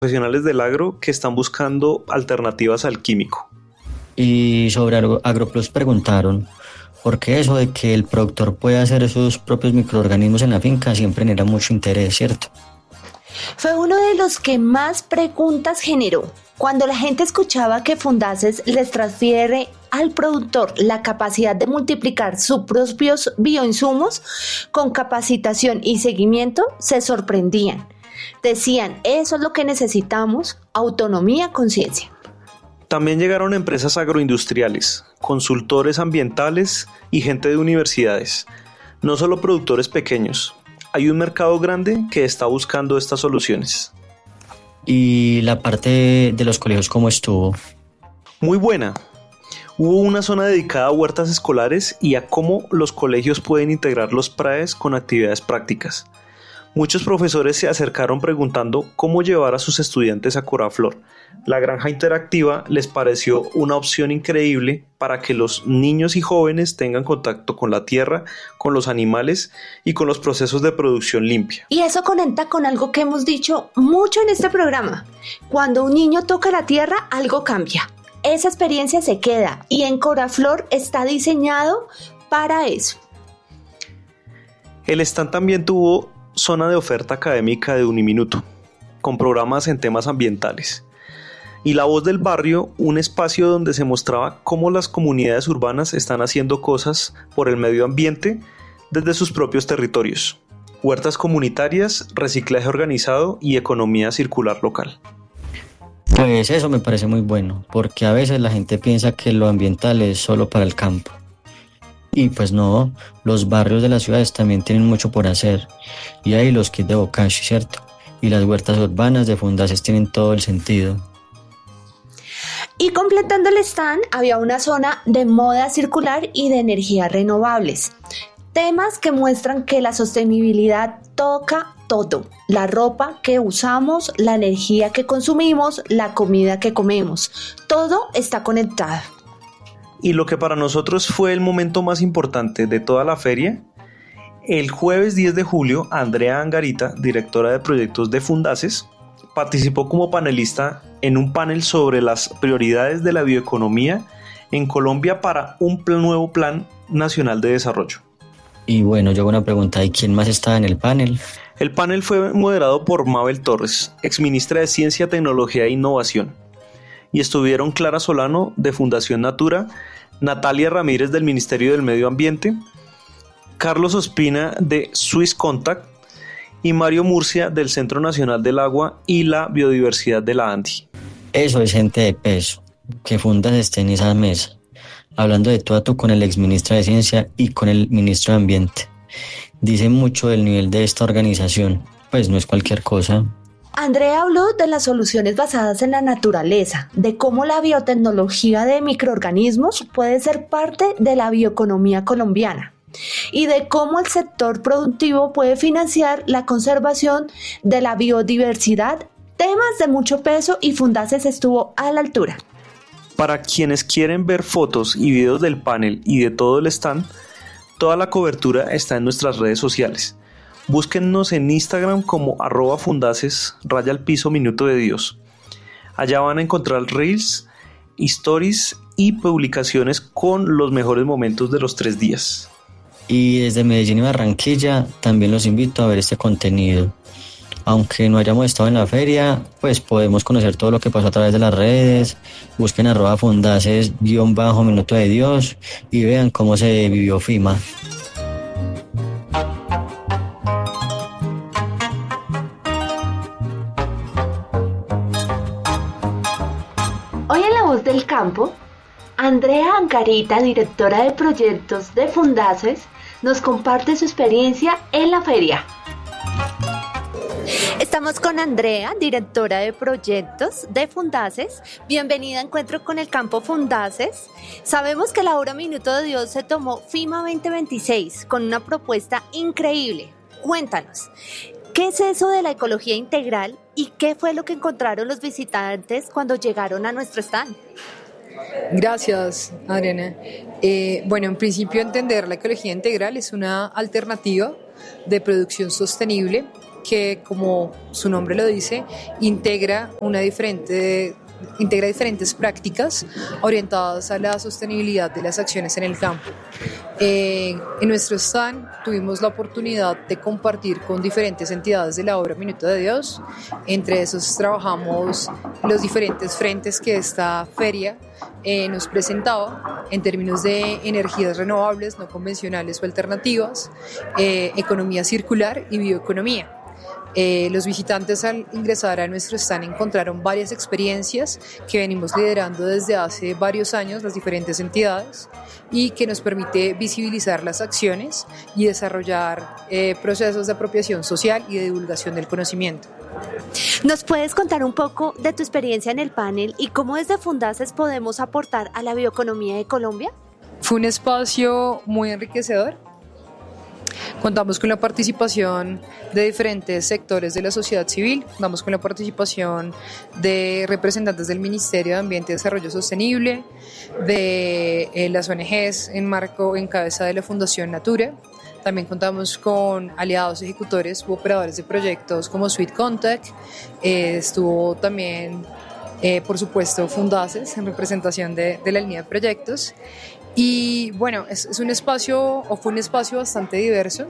profesionales del agro que están buscando alternativas al químico. Y sobre AgroPlus preguntaron, ¿por qué eso de que el productor puede hacer sus propios microorganismos en la finca siempre genera mucho interés, ¿cierto? Fue uno de los que más preguntas generó. Cuando la gente escuchaba que Fundaces les transfiere al productor la capacidad de multiplicar sus propios bioinsumos con capacitación y seguimiento, se sorprendían. Decían, eso es lo que necesitamos, autonomía, conciencia. También llegaron empresas agroindustriales, consultores ambientales y gente de universidades, no solo productores pequeños. Hay un mercado grande que está buscando estas soluciones. ¿Y la parte de los colegios cómo estuvo? Muy buena. Hubo una zona dedicada a huertas escolares y a cómo los colegios pueden integrar los PRAEs con actividades prácticas. Muchos profesores se acercaron preguntando cómo llevar a sus estudiantes a Coraflor. La granja interactiva les pareció una opción increíble para que los niños y jóvenes tengan contacto con la tierra, con los animales y con los procesos de producción limpia. Y eso conecta con algo que hemos dicho mucho en este programa. Cuando un niño toca la tierra, algo cambia. Esa experiencia se queda y en Coraflor está diseñado para eso. El stand también tuvo zona de oferta académica de Uniminuto, con programas en temas ambientales. Y La Voz del Barrio, un espacio donde se mostraba cómo las comunidades urbanas están haciendo cosas por el medio ambiente desde sus propios territorios. Huertas comunitarias, reciclaje organizado y economía circular local. Pues eso me parece muy bueno, porque a veces la gente piensa que lo ambiental es solo para el campo. Y pues no, los barrios de las ciudades también tienen mucho por hacer. Y hay los kits de bokashi, ¿cierto? Y las huertas urbanas de Fundaces tienen todo el sentido. Y completando el stand había una zona de moda circular y de energías renovables. Temas que muestran que la sostenibilidad toca todo. La ropa que usamos, la energía que consumimos, la comida que comemos. Todo está conectado. Y lo que para nosotros fue el momento más importante de toda la feria, el jueves 10 de julio, Andrea Angarita, directora de proyectos de Fundaces, participó como panelista en un panel sobre las prioridades de la bioeconomía en Colombia para un nuevo Plan Nacional de Desarrollo. Y bueno, yo hago una pregunta, ¿y quién más estaba en el panel? El panel fue moderado por Mabel Torres, exministra de Ciencia, Tecnología e Innovación. Y estuvieron Clara Solano de Fundación Natura, Natalia Ramírez del Ministerio del Medio Ambiente, Carlos Ospina de Swiss Contact y Mario Murcia del Centro Nacional del Agua y la Biodiversidad de la ANDI. Eso es gente de peso, que Fundaces esté en esa mesa, hablando de tú a tú con el exministro de Ciencia y con el ministro de Ambiente. Dice mucho del nivel de esta organización, pues no es cualquier cosa. Andrea habló de las soluciones basadas en la naturaleza, de cómo la biotecnología de microorganismos puede ser parte de la bioeconomía colombiana y de cómo el sector productivo puede financiar la conservación de la biodiversidad, temas de mucho peso y Fundaces estuvo a la altura. Para quienes quieren ver fotos y videos del panel y de todo el stand, toda la cobertura está en nuestras redes sociales. Búsquennos en Instagram como @Fundaces_Minuto de Dios. Allá van a encontrar reels, stories y publicaciones con los mejores momentos de los 3 días. Y desde Medellín y Barranquilla también los invito a ver este contenido. Aunque no hayamos estado en la feria, pues podemos conocer todo lo que pasó a través de las redes. Busquen @Fundaces_Minuto de Dios y vean cómo se vivió FIMA. Hoy en La Voz del Campo, Andrea Angarita, directora de proyectos de Fundaces, nos comparte su experiencia en la feria. Estamos con Andrea, directora de proyectos de Fundaces. Bienvenida a Encuentro con el Campo Fundaces. Sabemos que la obra Minuto de Dios se tomó FIMA 2026 con una propuesta increíble. Cuéntanos, ¿qué es eso de la ecología integral y qué fue lo que encontraron los visitantes cuando llegaron a nuestro stand? Gracias, Adriana. Bueno, en principio entender la ecología integral es una alternativa de producción sostenible que, como su nombre lo dice, integra diferentes prácticas orientadas a la sostenibilidad de las acciones en el campo. En nuestro stand tuvimos la oportunidad de compartir con diferentes entidades de la obra Minuto de Dios. Entre esos trabajamos los diferentes frentes que esta feria nos presentaba en términos de energías renovables, no convencionales o alternativas, economía circular y bioeconomía. Los visitantes, al ingresar a nuestro stand, encontraron varias experiencias que venimos liderando desde hace varios años las diferentes entidades y que nos permite visibilizar las acciones y desarrollar procesos de apropiación social y de divulgación del conocimiento. ¿Nos puedes contar un poco de tu experiencia en el panel y cómo desde Fundaces podemos aportar a la bioeconomía de Colombia? Fue un espacio muy enriquecedor. Contamos con la participación de diferentes sectores de la sociedad civil, contamos con la participación de representantes del Ministerio de Ambiente y Desarrollo Sostenible, de las ONGs en cabeza de la Fundación Natura. También contamos con aliados ejecutores u operadores de proyectos como Sweet Contact. Estuvo también, por supuesto, Fundaces en representación de la línea de proyectos. Y bueno, fue un espacio bastante diverso.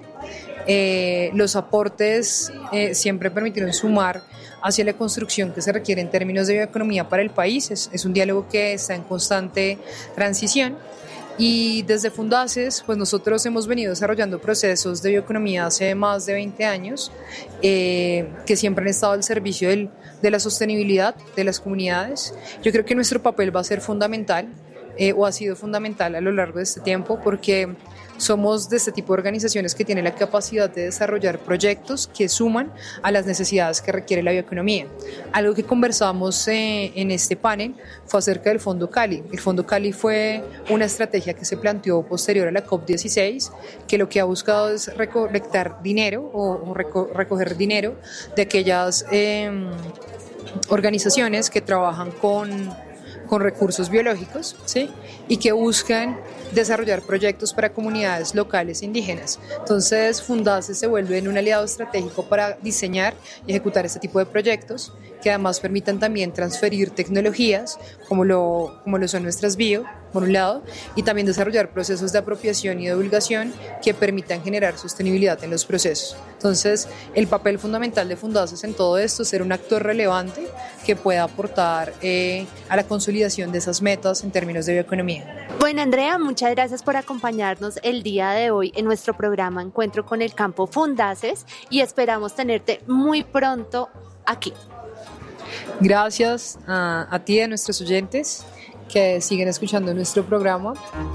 Los aportes siempre permitieron sumar hacia la construcción que se requiere en términos de bioeconomía para el país. Es un diálogo que está en constante transición. Y desde Fundaces, pues nosotros hemos venido desarrollando procesos de bioeconomía hace más de 20 años que siempre han estado al servicio de la sostenibilidad de las comunidades. Yo creo que nuestro papel va a ser fundamental. O ha sido fundamental a lo largo de este tiempo porque somos de este tipo de organizaciones que tienen la capacidad de desarrollar proyectos que suman a las necesidades que requiere la bioeconomía. Algo que conversamos en este panel fue acerca del Fondo Cali. El Fondo Cali fue una estrategia que se planteó posterior a la COP16, que lo que ha buscado es recolectar dinero o recoger dinero de aquellas organizaciones que trabajan con recursos biológicos, ¿sí? Y que buscan desarrollar proyectos para comunidades locales indígenas. Entonces, Fundaces se vuelve un aliado estratégico para diseñar y ejecutar este tipo de proyectos que además permitan también transferir tecnologías como lo son nuestras bio, por un lado, y también desarrollar procesos de apropiación y de que permitan generar sostenibilidad en los procesos. Entonces, el papel fundamental de Fundaces en todo esto es ser un actor relevante que pueda aportar a la consolidación de esas metas en términos de bioeconomía. Bueno, Andrea, muchas gracias por acompañarnos el día de hoy en nuestro programa Encuentro con el Campo Fundaces y esperamos tenerte muy pronto aquí. Gracias a ti y a nuestros oyentes que siguen escuchando nuestro programa.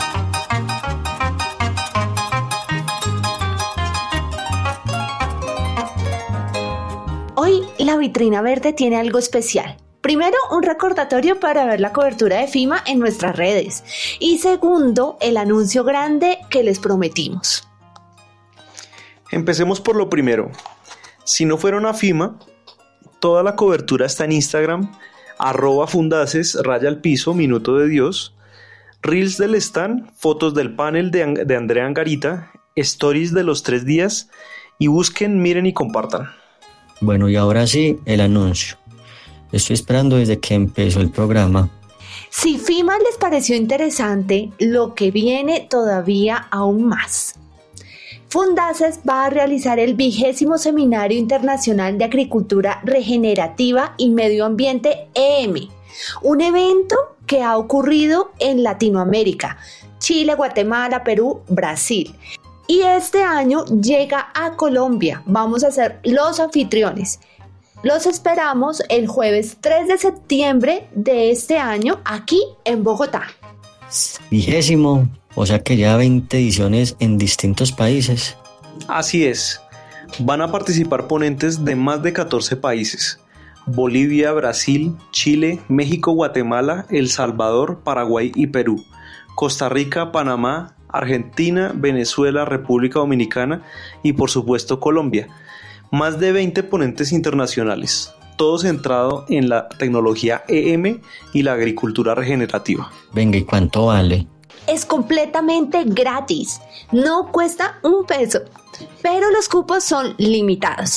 Hoy la vitrina verde tiene algo especial. Primero, un recordatorio para ver la cobertura de FIMA en nuestras redes. Y segundo, el anuncio grande que les prometimos. Empecemos por lo primero. Si no fueron a FIMA, toda la cobertura está en Instagram, @Fundaces, Minuto de Dios, Reels del stand, fotos del panel de Andrea Angarita, Stories de los 3 días y busquen, miren y compartan. Bueno, y ahora sí, el anuncio. Estoy esperando desde que empezó el programa. Si FIMA les pareció interesante, lo que viene todavía aún más. Fundaces va a realizar el 20º Seminario Internacional de Agricultura Regenerativa y Medio Ambiente EM, un evento que ha ocurrido en Latinoamérica, Chile, Guatemala, Perú, Brasil. Y este año llega a Colombia. Vamos a ser los anfitriones. Los esperamos el jueves 3 de septiembre de este año aquí en Bogotá. 20º, o sea que ya 20 ediciones en distintos países. Así es, van a participar ponentes de más de 14 países: Bolivia, Brasil, Chile, México, Guatemala, El Salvador, Paraguay y Perú, Costa Rica, Panamá, Argentina, Venezuela, República Dominicana y por supuesto Colombia. Más de 20 ponentes internacionales, todo centrado en la tecnología EM y la agricultura regenerativa. Venga, ¿y cuánto vale? Es completamente gratis, no cuesta un peso, pero los cupos son limitados.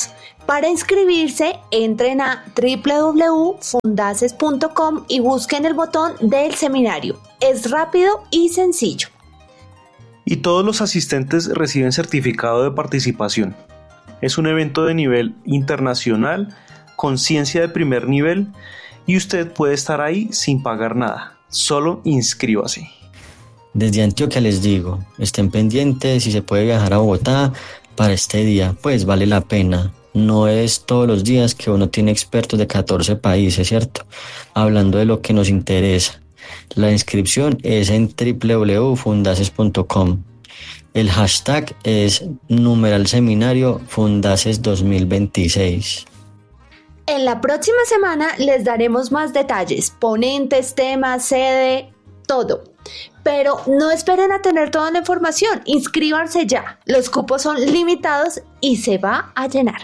Para inscribirse, entren a www.fundaces.com y busquen el botón del seminario. Es rápido y sencillo. Y todos los asistentes reciben certificado de participación. Es un evento de nivel internacional, con ciencia de primer nivel, y usted puede estar ahí sin pagar nada. Solo inscríbase. Desde Antioquia les digo, estén pendientes si se puede viajar a Bogotá para este día, pues vale la pena. No es todos los días que uno tiene expertos de 14 países, ¿cierto? Hablando de lo que nos interesa. La inscripción es en www.fundaces.com. El hashtag es #seminario Fundaces 2026. En la próxima semana les daremos más detalles, ponentes, temas, sede, todo. Pero no esperen a tener toda la información, inscríbanse ya. Los cupos son limitados y se va a llenar.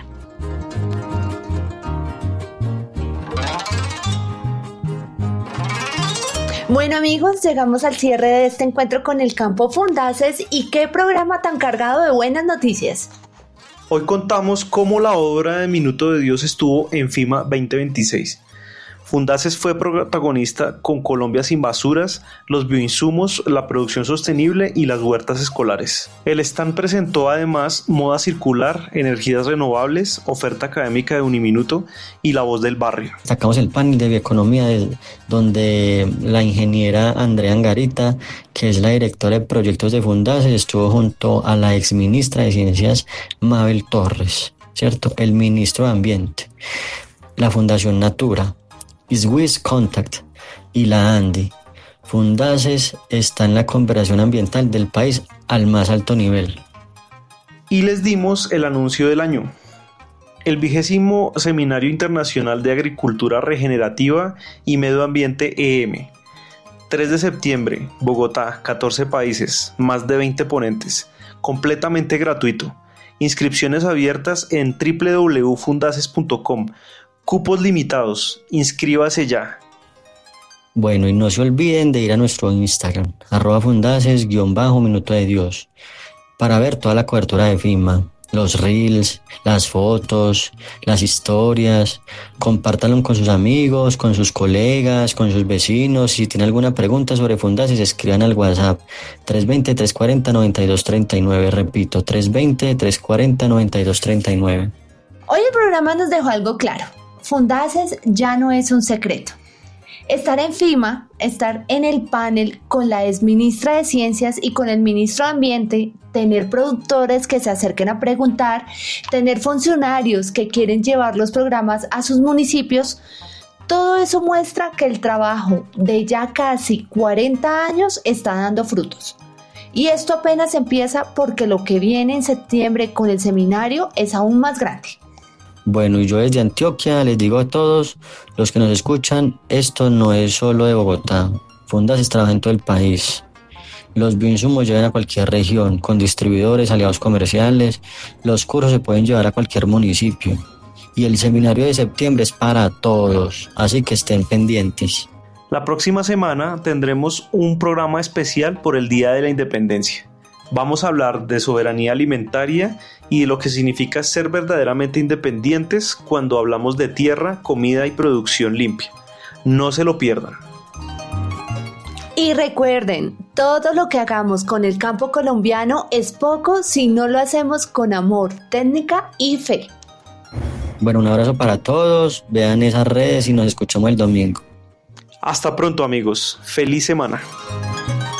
Bueno amigos, llegamos al cierre de este encuentro con el Campo Fundaces y qué programa tan cargado de buenas noticias. Hoy contamos cómo la obra de Minuto de Dios estuvo en FIMA 2026. Fundaces fue protagonista con Colombia sin basuras, los bioinsumos, la producción sostenible y las huertas escolares. El stand presentó además moda circular, energías renovables, oferta académica de Uniminuto y la voz del barrio. Sacamos el panel de bioeconomía donde la ingeniera Andrea Angarita, que es la directora de proyectos de Fundaces, estuvo junto a la exministra de Ciencias Mabel Torres, ¿cierto? El ministro de Ambiente, la Fundación Natura, Swiss Contact y la ANDI. Fundaces está en la cooperación ambiental del país al más alto nivel. Y les dimos el anuncio del año. El 20º Seminario Internacional de Agricultura Regenerativa y Medio Ambiente EM. 3 de septiembre, Bogotá, 14 países, más de 20 ponentes, completamente gratuito. Inscripciones abiertas en www.fundaces.com. Cupos limitados, inscríbase ya. Bueno, y no se olviden de ir a nuestro Instagram, @fundaces_Minuto de Dios, para ver toda la cobertura de FIMA, los reels, las fotos, las historias. Compártanlo con sus amigos, con sus colegas, con sus vecinos. Si tienen alguna pregunta sobre Fundaces, escriban al WhatsApp 320-340-9239. Repito, 320-340-9239. Hoy el programa nos dejó algo claro. Fundaces ya no es un secreto. Estar en FIMA, estar en el panel con la exministra de Ciencias y con el ministro de Ambiente, tener productores que se acerquen a preguntar, tener funcionarios que quieren llevar los programas a sus municipios, todo eso muestra que el trabajo de ya casi 40 años está dando frutos. Y esto apenas empieza porque lo que viene en septiembre con el seminario es aún más grande. Bueno, y yo desde Antioquia les digo a todos los que nos escuchan, esto no es solo de Bogotá. Fundaces trabaja en todo el país. Los bioinsumos llegan a cualquier región, con distribuidores, aliados comerciales. Los cursos se pueden llevar a cualquier municipio. Y el seminario de septiembre es para todos, así que estén pendientes. La próxima semana tendremos un programa especial por el Día de la Independencia. Vamos a hablar de soberanía alimentaria y de lo que significa ser verdaderamente independientes cuando hablamos de tierra, comida y producción limpia. No se lo pierdan. Y recuerden, todo lo que hagamos con el campo colombiano es poco si no lo hacemos con amor, técnica y fe. Bueno, un abrazo para todos, vean esas redes y nos escuchamos el domingo. Hasta pronto amigos, feliz semana.